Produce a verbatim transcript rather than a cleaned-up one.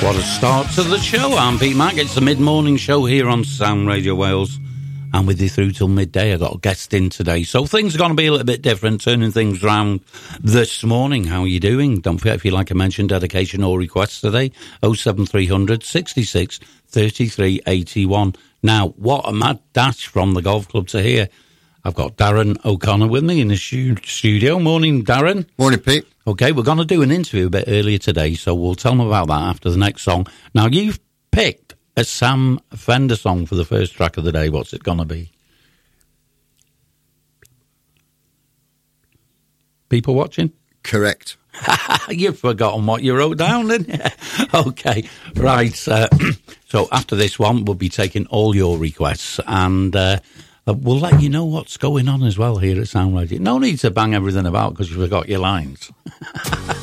What a start to the show. I'm Pete Mack. It's the mid-morning show here on Sound Radio Wales. And with you through till midday. I got a guest in today. So things are going to be a little bit different, turning things around this morning. How are you doing? Don't forget, if you'd like to mention dedication or requests today, oh seven three hundred sixty-six thirty-three eighty-one. Now, what a mad dash from the golf club to here. I've got Darren O'Connor with me in the studio. Morning, Darren. Morning, Pete. Okay, we're going to do an interview a bit earlier today, so we'll tell them about that after the next song. Now, you've picked a Sam Fender song for the first track of the day. What's it going to be? People watching? Correct. You've forgotten what you wrote down, didn't you? Okay, right. Uh, so after this one, we'll be taking all your requests, and uh, we'll let you know what's going on as well here at Sound Radio. No need to bang everything about because you forgot your lines.